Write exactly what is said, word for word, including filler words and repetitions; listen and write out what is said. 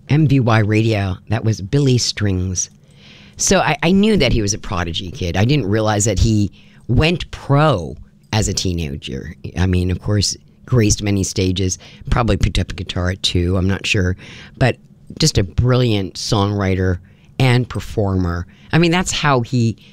M V Y Radio. That was Billy Strings. So I, I knew that he was a prodigy kid. I didn't realize that he went pro as a teenager. I mean, of course, graced many stages, probably picked up a guitar at two, I'm not sure. But just a brilliant songwriter and performer. I mean, that's how he